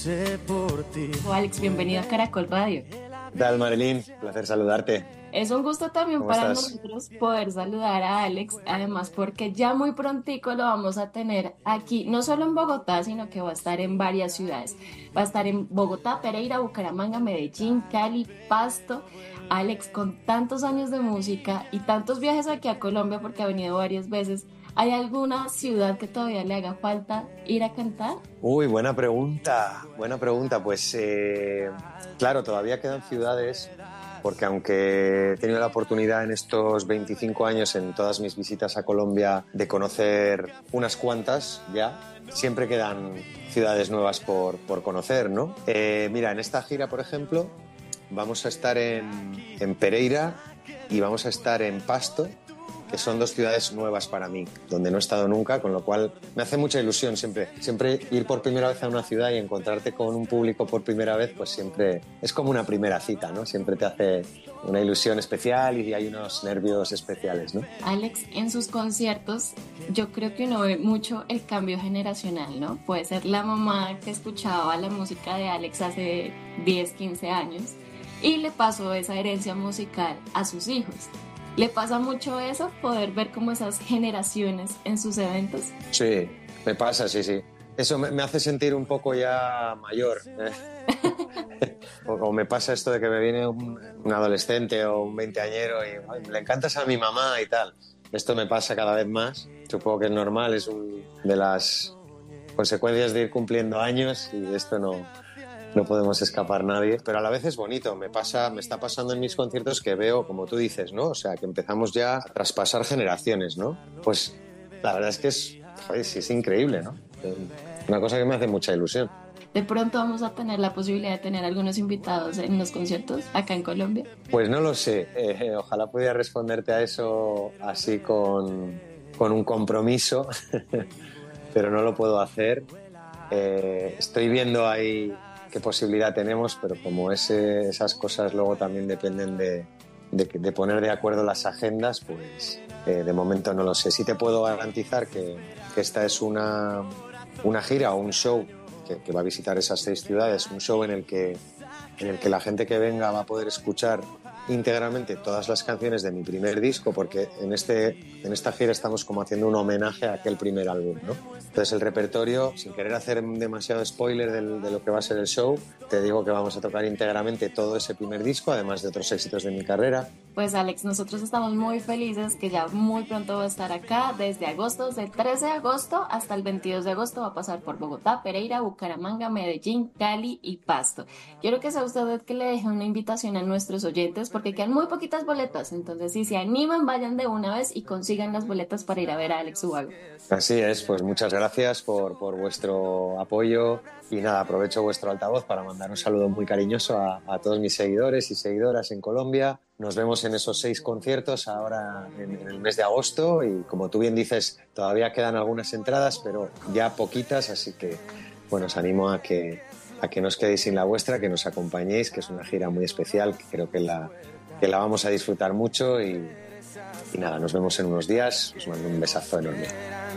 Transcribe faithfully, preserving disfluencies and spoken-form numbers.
sé por ti. Oh, Alex, bienvenido a Caracol Radio. ¿Qué tal, Marilyn? Placer saludarte. Es un gusto también ¿Cómo para estás? nosotros poder saludar a Alex, además porque ya muy prontico lo vamos a tener aquí, no solo en Bogotá, sino que va a estar en varias ciudades. Va a estar en Bogotá, Pereira, Bucaramanga, Medellín, Cali, Pasto. Alex, con tantos años de música y tantos viajes aquí a Colombia, porque ha venido varias veces, ¿hay alguna ciudad que todavía le haga falta ir a cantar? Uy, buena pregunta, buena pregunta. Pues eh, claro, todavía quedan ciudades, porque aunque he tenido la oportunidad en estos veinticinco años, en todas mis visitas a Colombia, de conocer unas cuantas ya, siempre quedan ciudades nuevas por, por conocer, ¿no? Eh, mira, en esta gira, por ejemplo, vamos a estar en, en Pereira y vamos a estar en Pasto, que son dos ciudades nuevas para mí, donde no he estado nunca, con lo cual me hace mucha ilusión siempre. Siempre ir por primera vez a una ciudad y encontrarte con un público por primera vez, pues siempre es como una primera cita, ¿no? Siempre te hace una ilusión especial y hay unos nervios especiales, ¿no? Alex, en sus conciertos yo creo que uno ve mucho el cambio generacional, ¿no? Puede ser la mamá que escuchaba la música de Alex hace diez, quince años y le pasó esa herencia musical a sus hijos. ¿Le pasa mucho eso, poder ver como esas generaciones en sus eventos? Sí, me pasa, sí, sí. Eso me, me hace sentir un poco ya mayor. ¿eh? O como me pasa esto de que me viene un, un adolescente o un veinteañero y ay, le encantas a mi mamá y tal. Esto me pasa cada vez más. Supongo que es normal, es una de las consecuencias de ir cumpliendo años y de esto no... No podemos escapar nadie, pero a la vez es bonito. Me pasa, me está pasando en mis conciertos que veo, como tú dices, ¿no? O sea, que empezamos ya a traspasar generaciones, ¿no? Pues la verdad es que es, joder, sí, es increíble, ¿no? Una cosa que me hace mucha ilusión. De pronto vamos a tener la posibilidad de tener algunos invitados en los conciertos acá en Colombia. Pues no lo sé. Eh, ojalá pudiera responderte a eso así con, con un compromiso, pero no lo puedo hacer. Eh, estoy viendo ahí qué posibilidad tenemos, pero como ese, esas cosas luego también dependen de, de, de poner de acuerdo las agendas, pues eh, de momento no lo sé. Sí te puedo garantizar que, que esta es una, una gira o un show que, que va a visitar esas seis ciudades, un show en el que, en el que la gente que venga va a poder escuchar íntegramente todas las canciones de mi primer disco, porque en, este, en esta gira estamos como haciendo un homenaje a aquel primer álbum, ¿no? Entonces el repertorio, sin querer hacer demasiado spoiler del, de lo que va a ser el show, te digo que vamos a tocar íntegramente todo ese primer disco, además de otros éxitos de mi carrera. Pues Alex, nosotros estamos muy felices que ya muy pronto va a estar acá, desde agosto, desde el trece de agosto hasta el veintidós de agosto va a pasar por Bogotá, Pereira, Bucaramanga, Medellín, Cali y Pasto. Quiero que sea usted el que le deje una invitación a nuestros oyentes porque quedan muy poquitas boletas, entonces si se animan vayan de una vez y consigan las boletas para ir a ver a Alex Ubago. Así es, pues muchas gracias por, por vuestro apoyo y nada, aprovecho vuestro altavoz para mandar un saludo muy cariñoso a, a todos mis seguidores y seguidoras en Colombia. Nos vemos en esos seis conciertos ahora en, en el mes de agosto y como tú bien dices, todavía quedan algunas entradas, pero ya poquitas, así que bueno, os animo a que, a que no os quedéis sin la vuestra, que nos acompañéis, que es una gira muy especial, que creo que la, que la vamos a disfrutar mucho y, y nada, nos vemos en unos días, os mando un besazo enorme.